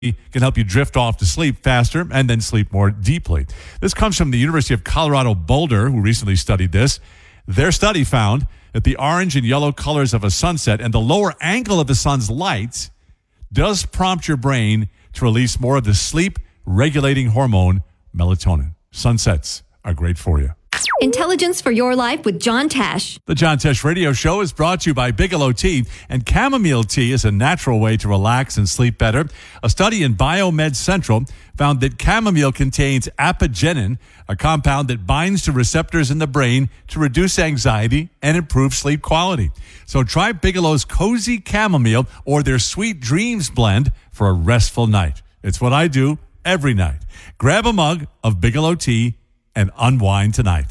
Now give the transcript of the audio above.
can help you drift off to sleep faster and then sleep more deeply. This comes from the University of Colorado Boulder, who recently studied this. Their study found that the orange and yellow colors of a sunset and the lower angle of the sun's light does prompt your brain to release more of the sleep-regulating hormone, melatonin. Sunsets are great for you. Intelligence for your life with John Tesh. The John Tesh Radio Show is brought to you by Bigelow Tea, and chamomile tea is a natural way to relax and sleep better. A study in Biomed Central found that chamomile contains apigenin, a compound that binds to receptors in the brain to reduce anxiety and improve sleep quality. So try Bigelow's Cozy Chamomile or their Sweet Dreams blend for a restful night. It's what I do every night. Grab a mug of Bigelow Tea and unwind tonight.